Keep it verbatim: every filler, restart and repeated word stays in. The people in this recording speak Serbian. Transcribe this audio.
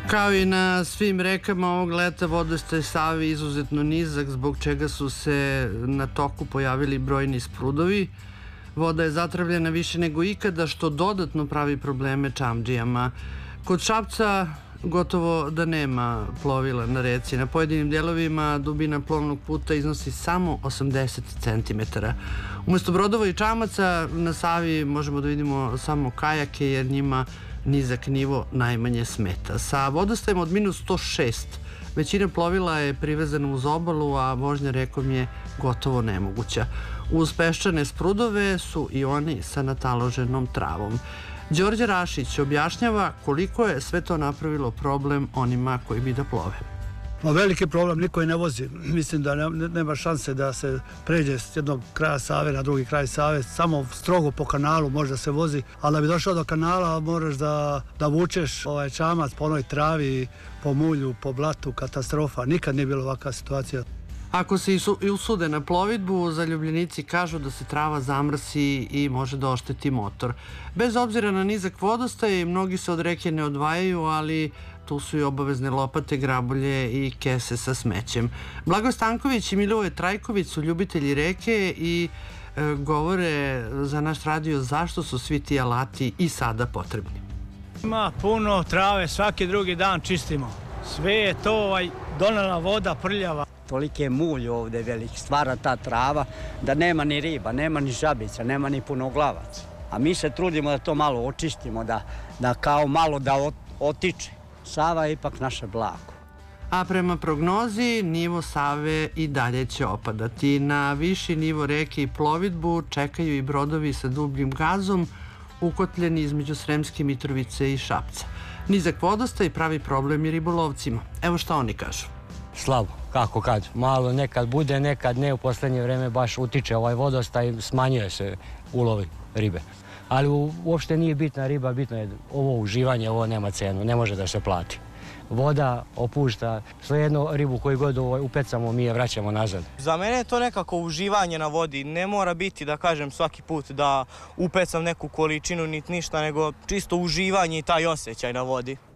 Kao i na svim rekama ovog leta, vodostaj Save izuzetno nizak, zbog čega su se na toku pojavili brojni sprudovi. Voda je zatravljena više nego ikada, što dodatno pravi probleme čamdžijama. Kod Šapca gotovo da nema plovila na reci. Na pojedinim delovima dubina plovnog puta iznosi samo osamdeset centimetara. Umesto brodova i čamaca na Savi možemo da vidimo samo kajake, jer njima nizak nivo najmanje smeta. Sa vodostajem od minus sto šest većina plovila je privezana uz obalu, a vožnja rekom je gotovo nemoguća. Uz peščane sprudove su i oni sa nataloženom travom. Đorđe Rašić objašnjava koliko je sve to napravilo problem onima koji bi da plove. Veliki problem, niko je ne vozi. Mislim da nema šanse da se pređe s jednog kraja Save na drugi kraj Save. Samo strogo po kanalu može da se vozi, ali da bi došao do kanala moraš da vučeš ovaj čamac po onoj travi, po mulju, po blatu, katastrofa. Nikad nije bila ovakva situacija. Ako se i usude na plovidbu, zaljubljenici kažu da se trava zamrsi i može da ošteti motor. Bez obzira na nizak vodostaj, mnogi se od reke ne odvajaju, ali tu su i obavezne lopate, grabolje i kese sa smećem. Blagoje Stanković i Milivoje Trajković su ljubitelji reke i govore za naš radio zašto su svi ti alati i sada potrebni. Ima puno trave, svaki drugi dan čistimo. Sve je to donela voda prljava. Toliki je mulj ovde velik, stvara ta trava da nema ni riba, nema ni žabica, nema ni punoglavaca. A mi se trudimo da to malo očistimo, da kao malo da otiče. Sava je ipak naše blago. A prema prognozi, nivo Save i dalje će opadati. Na viši nivo reke i plovidbu čekaju i brodovi sa dubljim gazom, ukotljeni između Sremske Mitrovice i Šapca. Nizak vodostaj pravi problem i ribolovcima. Evo šta oni kažu. Slabo, kako kad. Malo nekad bude, nekad ne. U poslednje vreme baš utiče ovaj vodostaj, smanjuje se ulovi ribe. Ali uopšte nije bitna riba, bitno je ovo uživanje, ovo nema cenu, ne može da se plati. Voda opušta, svejedno ribu koju god upecamo mi je vraćamo nazad. Za mene je to nekako uživanje na vodi. Ne mora biti, da kažem, svaki put da upecam neku količinu niti ništa, nego čisto uživanje i taj osjećaj na vodi.